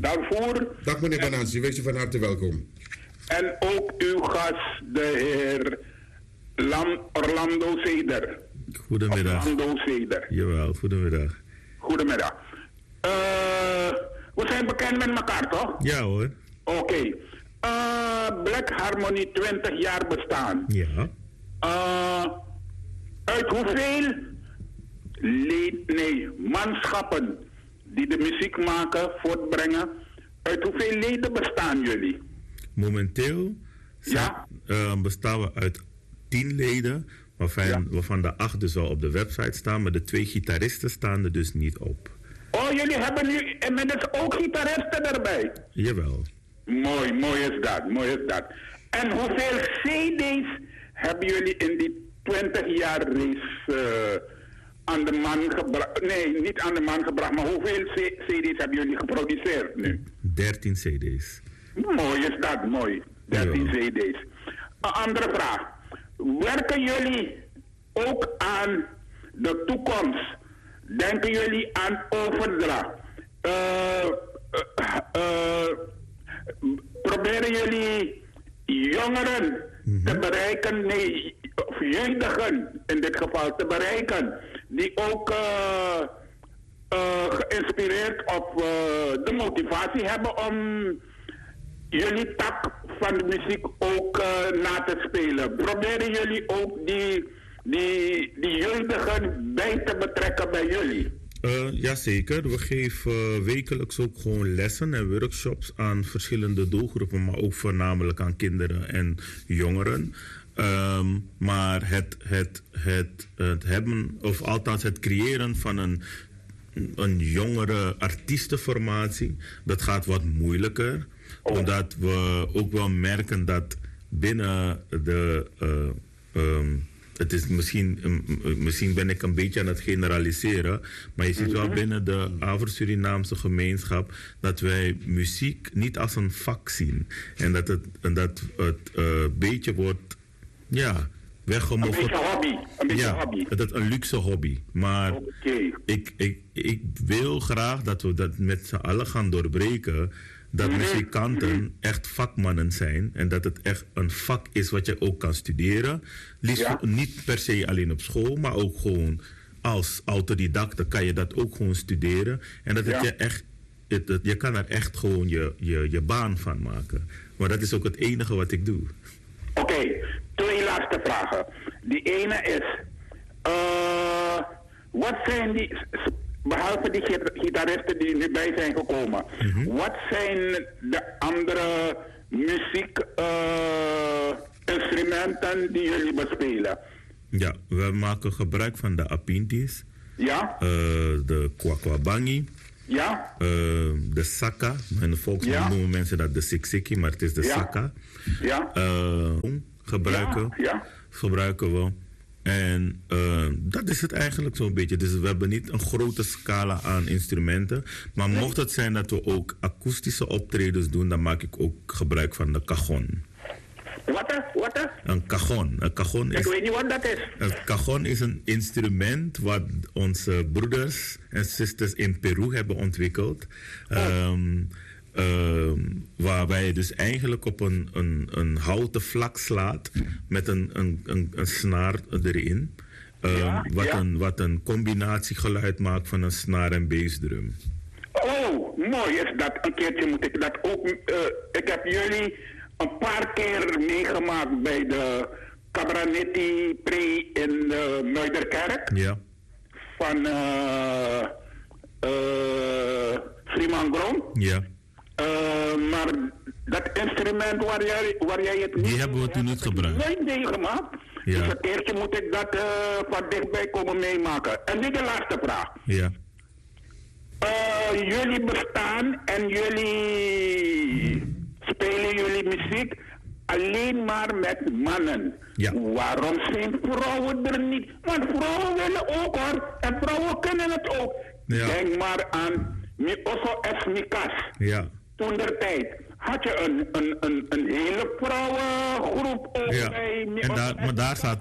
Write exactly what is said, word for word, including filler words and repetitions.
Darfur. Dag meneer Banansi, wees u van harte welkom. En ook uw gast, de heer Lam, Orlando Zeder. Goedemiddag. Orlando Zeder. Jawel, goedemiddag. Goedemiddag. Uh, we zijn bekend met elkaar, toch? Ja hoor. Oké. Okay. Uh, Black Harmony twintig jaar bestaan. Ja. Uh, uit hoeveel leed, nee, manschappen die de muziek maken, voortbrengen, uit hoeveel leden bestaan jullie? Momenteel zijn, ja? uh, bestaan we uit tien leden, waarvan, ja. waarvan de acht dus al op de website staan, maar de twee gitaristen staan er dus niet op. Oh, jullie hebben nu inmiddels ook gitaristen erbij? Jawel. Mooi, mooi is dat, mooi is dat. En hoeveel C D's hebben jullie in die twintig jaar race uh, aan de man gebracht? Nee, niet aan de man gebracht, maar hoeveel C D's hebben jullie geproduceerd nu? dertien C D's. Mooi is dat, mooi. dertien C D's. Een andere vraag. Werken jullie ook aan de toekomst? Denken jullie aan overdracht? Uh, uh, uh, proberen jullie jongeren mm-hmm. te bereiken, nee, of jeugdigen in dit geval te bereiken, die ook uh, uh, geïnspireerd of uh, de motivatie hebben om jullie tak van de muziek ook uh, na te spelen? Proberen jullie ook die, die, die jeugdigen bij te betrekken bij jullie? Uh, jazeker, we geven uh, wekelijks ook gewoon lessen en workshops aan verschillende doelgroepen, maar ook voornamelijk aan kinderen en jongeren. Um, maar het, het, het, het hebben, of althans het creëren van een, een jongere artiestenformatie, dat gaat wat moeilijker. Oh. Omdat we ook wel merken dat binnen de... Uh, um, Het is misschien, misschien ben ik een beetje aan het generaliseren, maar je ziet wel binnen de Afro-Surinaamse gemeenschap dat wij muziek niet als een vak zien. En dat het, en dat het uh, beetje wordt, ja, weggemoffeld. Een beetje hobby. Een beetje ja, hobby. dat het een luxe hobby. Maar okay. ik, ik, ik wil graag dat we dat met z'n allen gaan doorbreken. Dat muzikanten echt vakmannen zijn. En dat het echt een vak is wat je ook kan studeren. Liefst ja. niet per se alleen op school, maar ook gewoon als autodidacte kan je dat ook gewoon studeren. En dat het ja. je echt, het, het, je kan er echt gewoon je, je, je baan van maken. Maar dat is ook het enige wat ik doe. Oké, okay, twee laatste vragen. Die ene is, uh, wat zijn die... Behalve die gitaristen die nu bij zijn gekomen. Mm-hmm. Wat zijn de andere muziekinstrumenten uh, die jullie bespelen? Ja, we maken gebruik van de apintis. Ja. Uh, de kwakwabangi. Ja. Uh, de saka. In de volksmond ja. noemen mensen dat de siksiki, maar het is de ja. saka. Ja. Uh, gebruiken. Ja. Ja. Gebruiken we. En uh, dat is het eigenlijk zo'n beetje. Dus we hebben niet een grote scala aan instrumenten. Maar nee. mocht het zijn dat we ook akoestische optredens doen, dan maak ik ook gebruik van de cajon. Wat? Wat? Een cajon. Een cajon is, ik weet niet wat dat is. Een cajon is een instrument wat onze broeders en zusters in Peru hebben ontwikkeld. Oh. Um, Uh, waarbij je dus eigenlijk op een, een, een houten vlak slaat met een, een, een, een snaar erin. Uh, ja, wat, ja. Een, wat een combinatiegeluid maakt van een snaar en bassdrum. Oh, mooi is dat. Een keertje moet ik dat ook... Uh, ik heb jullie een paar keer meegemaakt bij de Cabranetti Pre in uh, Muiderkerk. Ja. Van uh, uh, Freeman Groen. Ja. Uh, maar dat instrument waar jij, waar jij het niet... Die hebben we toen niet gebruikt. Nooit meegemaakt. Ja. Dus een keertje moet ik dat uh, van dichtbij komen meemaken. En nu de laatste vraag. Ja. Uh, jullie bestaan en jullie spelen jullie muziek alleen maar met mannen. Ja. Waarom zijn vrouwen er niet? Want vrouwen willen ook hoor. En vrouwen kunnen het ook. Ja. Denk maar aan Mi Oso Es Mikas. Ja. Toen der tijd had je een, een, een, een hele vrouwengroep ook ja. bij Mi en daar, Maar daar staat